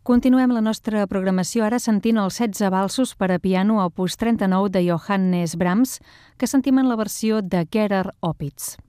Continuem la nostra programació ara sentint els 16 valsos per a piano opus 39 de Johannes Brahms, que sentim en la versió de Gerhard Opitz.